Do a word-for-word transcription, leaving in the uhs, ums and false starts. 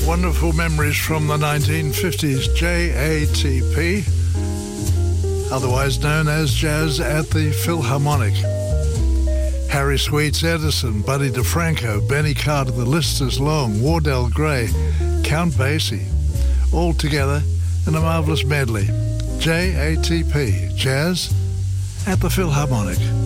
Wonderful memories from the nineteen fifties. J A T P, otherwise known as Jazz at the Philharmonic. Harry Sweets Edison, Buddy DeFranco, Benny Carter, the list is long, Wardell Gray, Count Basie, all together in a marvellous medley. J A T P, Jazz at the Philharmonic.